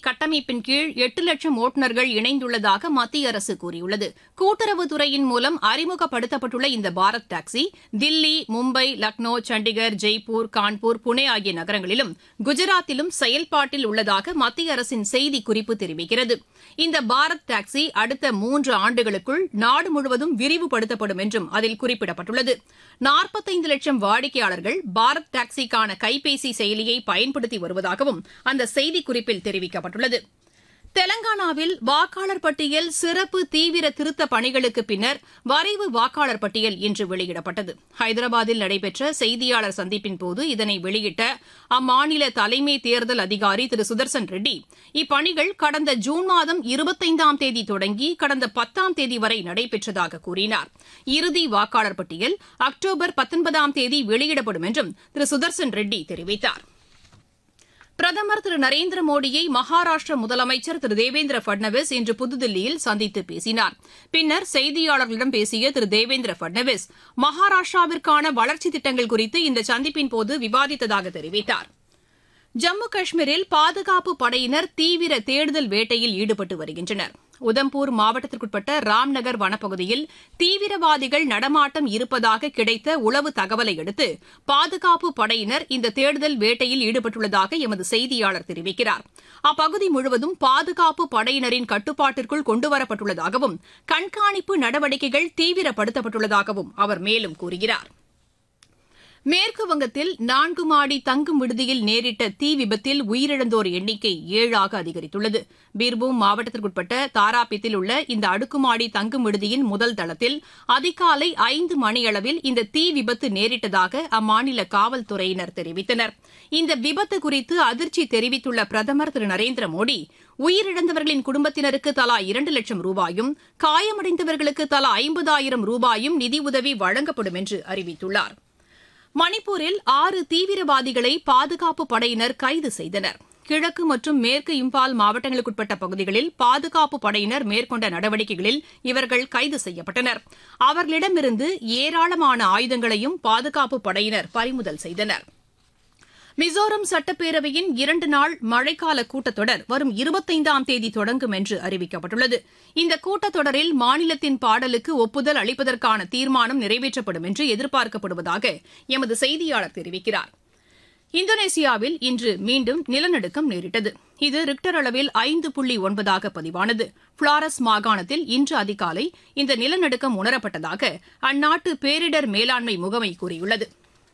கட்டமைப்பின் கீழ் 8 லட்சம் ஓட்டுநர்கள் இணைந்துள்ளதாக மத்திய அரசு கூறியுள்ளது. கூட்டுறவுத்துறையின் மூலம் அறிமுகப்படுத்தப்பட்டுள்ள இந்த பாரத் டாக்ஸி தில்லி, மும்பை, லக்னோ, சண்டிகர், ஜெய்ப்பூர், கான்பூர், புனே ஆகிய நகரங்களிலும் குஜராத்திலும் செயல்பாட்டில் உள்ளதாக மத்திய அரசின் செய்திக்குறிப்பு தெரிவிக்கிறது. இந்த பாரத் டாக்ஸி அடுத்த 3 ஆண்டுகளுக்குள் நாடு முழுவதும் விரிவுபடுத்தப்படும் என்றும் அதில் குறிப்பிடப்பட்டுள்ளது. 45 லட்சம் வாடிக்கையாளர்கள் பாரத் டாக்ஸிக்கான கைபேசி செயலியை பயன்படுத்தி வருவதாகவும் அந்த செய்திக்குறிப்பில் தெரிவிக்கப்பட்டுள்ளது. தெலங்கானாவில் வாக்காளர் பட்டியல் சிறப்பு தீவிர திருத்த பணிகளுக்கு பின்னர் வரைவு வாக்காளர் பட்டியல் இன்று வெளியிடப்பட்டது. ஹைதராபாத்தில் நடைபெற்ற செய்தியாளர் சந்திப்பின்போது இதனை வெளியிட்ட அம்மாநில தலைமை தேர்தல் அதிகாரி திரு சுதர்சன் ரெட்டி, இப்பணிகள் கடந்த ஜூன் மாதம் 25ஆம் தேதி தொடங்கி கடந்த 10ஆம் தேதி வரை நடைபெற்றதாக கூறினார். இறுதி வாக்காளர் பட்டியல் அக்டோபர் 19ஆம் தேதி வெளியிடப்படும் என்றும் திரு சுதர்சன் ரெட்டி தெரிவித்தார். பிரதமர் திரு நரேந்திர மோடியை மகாராஷ்டிர முதலமைச்சர் திரு தேவேந்திர பட்னாவிஸ் இன்று புதுதில்லியில் சந்தித்து பேசினார். பின்னர் செய்தியாளர்களிடம் பேசிய திரு தேவேந்திர பட்னாவிஸ் மகாராஷ்டிராவிற்கான வளர்ச்சித் திட்டங்கள் குறித்து இந்த சந்திப்பின்போது விவாதித்ததாக தெரிவித்தார். ஜம்மு காஷ்மீரில் பாதுகாப்பு படையினர் தீவிர தேடுதல் வேட்டையில் ஈடுபட்டு வருகின்றனர். உதம்பூர் மாவட்டத்திற்குட்பட்ட ராம்நகர் வனப்பகுதியில் தீவிரவாதிகள் நடமாட்டம் இருப்பதாக கிடைத்த உளவு தகவலை அடுத்து பாதுகாப்பு படையினர் இந்த தேடுதல் வேட்டையில் ஈடுபட்டுள்ளதாக எமது செய்தியாளர் தெரிவிக்கிறார். அப்பகுதி முழுவதும் பாதுகாப்பு படையினரின் கட்டுப்பாட்டிற்குள் கொண்டுவரப்பட்டுள்ளதாகவும் கண்காணிப்பு நடவடிக்கைகள் தீவிரப்படுத்தப்பட்டுள்ளதாகவும் அவர் மேலும் கூறுகிறார். மேற்குவங்கத்தில் 4 மாடி தங்கும் விடுதியில் நேரிட்ட தீ விபத்தில் உயிரிழந்தோர் எண்ணிக்கை 7ஆக அதிகரித்துள்ளது. பீர்பூம் மாவட்டத்திற்குட்பட்ட தாராபித்தில் உள்ள இந்த அடுக்குமாடி தங்கும் விடுதியின் முதல் தளத்தில் அதிகாலை 5 மணியளவில் இந்த தீ விபத்து நேரிட்டதாக அம்மாநில காவல்துறையினர் தெரிவித்தனர். இந்த விபத்து குறித்து அதிர்ச்சி தெரிவித்துள்ள பிரதமர் திரு நரேந்திர மோடி, உயிரிழந்தவர்களின் குடும்பத்தினருக்கு தலா 2 லட்சம் ரூபாயும், காயமடைந்தவர்களுக்கு தலா 50,000 ரூபாயும் நிதியுதவி வழங்கப்படும் என்று அறிவித்துள்ளார். மணிப்பூரில் 6 தீவிரவாதிகளை பாதுகாப்பு படையினர் கைது செய்தனர். கிழக்கு மற்றும் மேற்கு இம்பால் மாவட்டங்களுக்குட்பட்ட பகுதிகளில் பாதுகாப்பு படையினர் மேற்கொண்ட நடவடிக்கைகளில் இவர்கள் கைது செய்யப்பட்டனர். அவர்களிடமிருந்து ஏராளமான ஆயுதங்களையும் பாதுகாப்பு படையினர் பறிமுதல் செய்தனர். மிசோரம் சட்டப்பேரவையின் 2 நாள் மழைக்கால கூட்டத்தொடர் வரும் 25ஆம் தேதி தொடங்கும் என்று அறிவிக்கப்பட்டுள்ளது. இந்த கூட்டத்தொடரில் மாநிலத்தின் பாடலுக்கு ஒப்புதல் அளிப்பதற்கான தீர்மானம் நிறைவேற்றப்படும் என்று எதிர்பார்க்கப்படுவதாக எமது செய்தியாளர் தெரிவிக்கிறார். இந்தோனேசியாவில் இன்று மீண்டும் நிலநடுக்கம் நேரிட்டது. இது ரிக்டர் அளவில் 5.9 பதிவானது. பிளாரஸ் மாகாணத்தில் இன்று அதிகாலை இந்த நிலநடுக்கம் உணரப்பட்டதாக அந்நாட்டு பேரிடர் மேலாண்மை முகமை கூறியுள்ளது.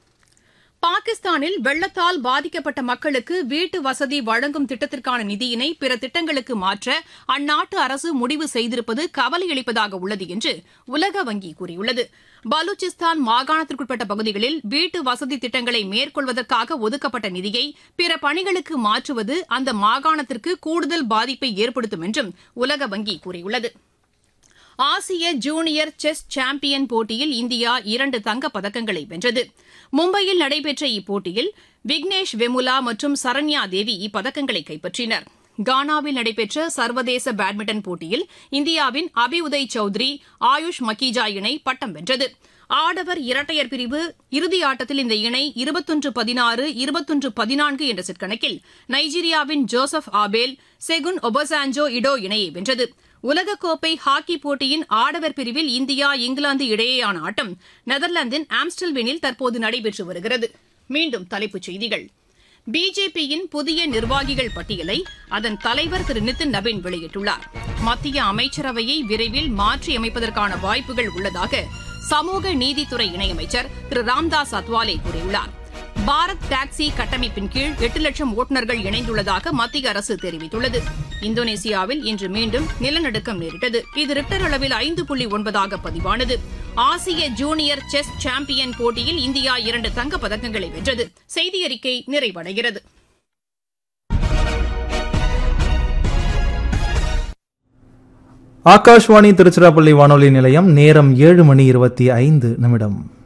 பாகிஸ்தானில் வெள்ளத்தால் பாதிக்கப்பட்ட மக்களுக்கு வீட்டு வசதி வழங்கும் திட்டத்திற்கான நிதியினை பிற திட்டங்களுக்கு மாற்ற அந்நாட்டு அரசு முடிவு செய்திருப்பது கவலையளிப்பதாக உள்ளது என்று உலக வங்கி கூறியுள்ளது. பலூச்சிஸ்தான் மாகாணத்திற்குட்பட்ட பகுதிகளில் வீட்டு வசதி திட்டங்களை மேற்கொள்வதற்காக ஒதுக்கப்பட்ட நிதியை பிற பணிகளுக்கு மாற்றுவது அந்த மாகாணத்திற்கு கூடுதல் பாதிப்பை ஏற்படுத்தும் என்றும் உலக வங்கி கூறியுள்ளது. ஆசிய ஜூனியர் செஸ் சாம்பியன் போட்டியில் இந்தியா 2 தங்கப் பதக்கங்களை வென்றது. மும்பையில் நடைபெற்ற இப்போட்டியில் விக்னேஷ் வெமுலா மற்றும் சரண்யா தேவி இப்பதக்கங்களை கைப்பற்றினர். கானாவில் நடைபெற்ற சர்வதேச பேட்மிண்டன் போட்டியில் இந்தியாவின் அபிஉதய் சௌத்ரி, ஆயுஷ் மக்கீஜா இணை பட்டம் வென்றது. ஆடவர் இரட்டையர் பிரிவு இறுதி ஆட்டத்தில் இந்த இணை 21-16, 21-14 என்ற செட் கணக்கில் நைஜீரியாவின் ஜோசப் ஆபேல், செகுன் ஒபசான்ஜோ இடோ இணையை வென்றது. உலகக்கோப்பை ஹாக்கி போட்டியின் ஆடவர் பிரிவில் இந்தியா இங்கிலாந்து இடையேயான ஆட்டம் நெதர்லாந்தின் ஆம்ஸ்டல்வேனில் தற்போது நடைபெற்று வருகிறது. மீண்டும் தலைப்புச் செய்திகள். பிஜேபியின் புதிய நிர்வாகிகள் பட்டியலை அதன் தலைவர் திரு நிதின் நவீன் வெளியிட்டுள்ளார். மத்திய அமைச்சரவையை விரைவில் மாற்றியமைப்பதற்கான வாய்ப்புகள் உள்ளதாக சமூக நீதித்துறை இணையமைச்சர் திரு ராம்தாஸ் அத்வாலே கூறியுள்ளார். பாரத் டாக்ஸி கட்டமைப்பின் கீழ் 8 லட்சம் ஓட்டுநர்கள் இணைந்துள்ளதாக மத்திய அரசு தெரிவித்துள்ளது. இந்தோனேசியாவில் இன்று மீண்டும் நிலநடுக்கம் நேரிட்டது. இது ரிக்டர் அளவில் 5.9 பதிவானது. ஆசிய ஜூனியர் செஸ் சாம்பியன் போட்டியில் இந்தியா 2 தங்கப் பதக்கங்களை வென்றது. செய்தியறிக்கை நிறைவடைகிறது. ஆகாஷ்வாணி திருச்சிராப்பள்ளி வானொலி நிலையம். நேரம் 7:25.